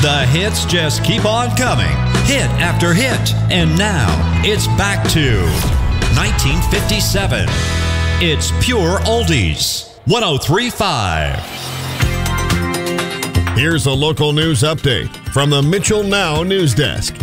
The hits just keep on coming, hit after hit. And now, it's back to 1957. It's Pure Oldies, 103.5. Here's a local news update from the Mitchell Now News Desk.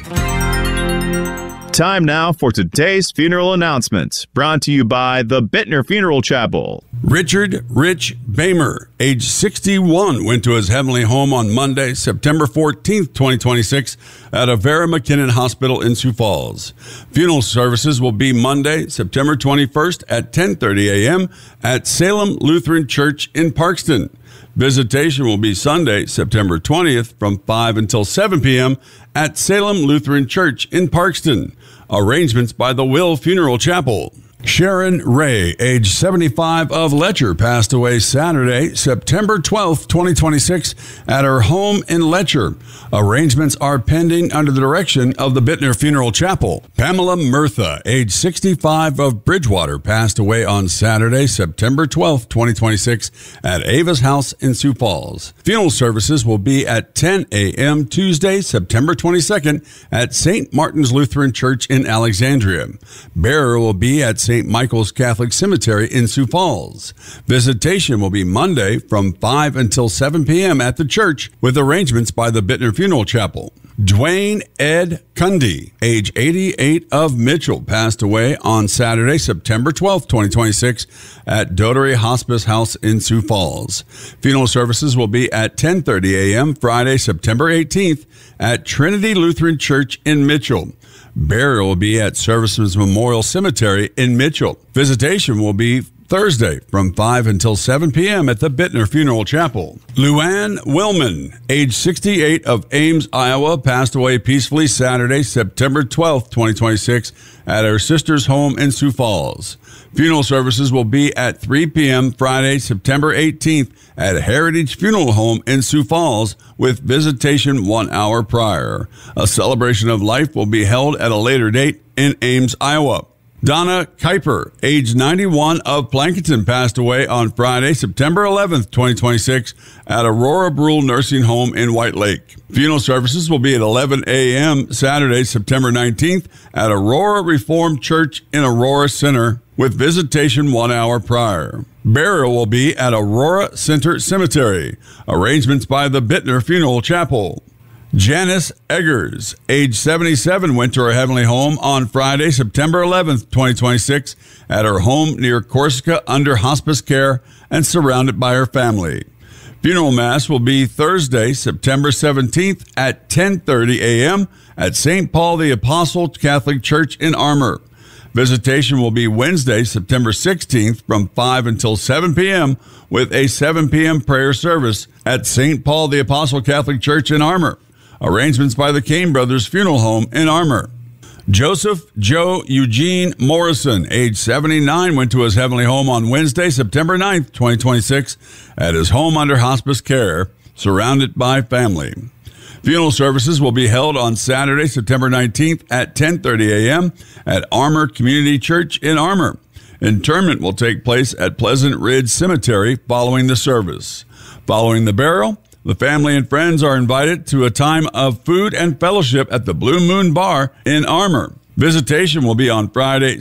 Time now for today's funeral announcements, brought to you by the Bittner Funeral Chapel. Richard Rich Bamer, age 61, went to his heavenly home on Monday, September 14th, 2026, at Avera McKinnon Hospital in Sioux Falls. Funeral services will be Monday, September 21st at 10:30 a.m. at Salem Lutheran Church in Parkston. Visitation will be Sunday, September 20th from 5 until 7 p.m. at Salem Lutheran Church in Parkston. Arrangements by the Will Funeral Chapel. Sharon Ray, age 75, of Letcher, passed away Saturday, September 12th, 2026, at her home in Letcher. Arrangements are pending under the direction of the Bittner Funeral Chapel. Pamela Murtha, age 65, of Bridgewater, passed away on Saturday, September 12th, 2026, at Ava's house in Sioux Falls. Funeral services will be at 10 a.m. Tuesday, September 22nd, at St. Martin's Lutheran Church in Alexandria. Burial will be at St. Michael's Catholic Cemetery in Sioux Falls. Visitation will be Monday from 5 until 7 p.m. at the church, with arrangements by the Bittner Funeral Chapel. Dwayne Ed Cundy, age 88, of Mitchell, passed away on Saturday, September 12th, 2026, at Dotery Hospice House in Sioux Falls. Funeral services will be at 10:30 a.m. Friday, September 18th, at Trinity Lutheran Church in Mitchell. Burial will be at Services Memorial Cemetery in Mitchell. Visitation will be Thursday from 5 until 7 p.m. at the Bittner Funeral Chapel. Luann Willman, age 68, of Ames, Iowa, passed away peacefully Saturday, September 12th, 2026, at her sister's home in Sioux Falls. Funeral services will be at 3 p.m. Friday, September 18th, at Heritage Funeral Home in Sioux Falls, with visitation 1 hour prior. A celebration of life will be held at a later date in Ames, Iowa. Donna Kuiper, age 91, of Plankinton, passed away on Friday, September 11th, 2026, at Aurora Brule Nursing Home in White Lake. Funeral services will be at 11 a.m. Saturday, September 19th, at Aurora Reformed Church in Aurora Center, with visitation 1 hour prior. Burial will be at Aurora Center Cemetery. Arrangements by the Bittner Funeral Chapel. Janice Eggers, age 77, went to her heavenly home on Friday, September 11th, 2026, at her home near Corsica under hospice care and surrounded by her family. Funeral Mass will be Thursday, September 17th at 10:30 a.m. at St. Paul the Apostle Catholic Church in Armour. Visitation will be Wednesday, September 16th from 5 until 7 p.m. with a 7 p.m. prayer service at St. Paul the Apostle Catholic Church in Armour. Arrangements by the Kane Brothers Funeral Home in Armour. Joseph Joe Eugene Morrison, age 79, went to his heavenly home on Wednesday, September 9th, 2026, at his home under hospice care, surrounded by family. Funeral services will be held on Saturday, September 19th at 10:30 a.m. at Armour Community Church in Armour. Interment will take place at Pleasant Ridge Cemetery following the service. Following the burial, the family and friends are invited to a time of food and fellowship at the Blue Moon Bar in Armour. Visitation will be on Friday,